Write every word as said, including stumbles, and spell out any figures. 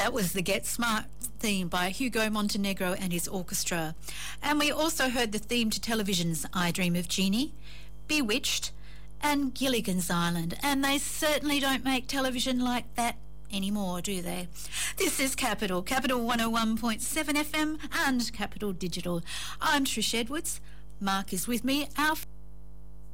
That was the Get Smart theme by Hugo Montenegro and his orchestra. And we also heard the theme to television's I Dream of Jeannie, Bewitched and Gilligan's Island. And they certainly don't make television like that anymore, do they? This is Capital, Capital one oh one point seven F M and Capital Digital. I'm Trish Edwards. Mark is with me. Our